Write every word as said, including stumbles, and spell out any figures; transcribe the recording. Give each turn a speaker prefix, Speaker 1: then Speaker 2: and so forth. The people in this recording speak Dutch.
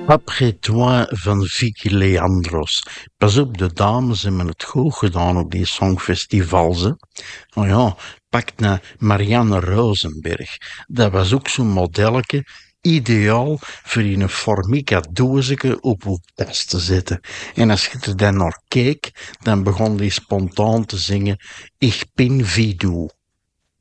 Speaker 1: Après toi van Vicky Leandros. Pas op, de dames hebben het goed gedaan op die songfestivals. Hè. Oh ja, pak naar Marianne Rosenberg. Dat was ook zo'n modelletje. Ideaal voor in een formica doosje op uw tas te zetten. En als je er dan naar keek, dan begon die spontaan te zingen: Ik ben Vidou.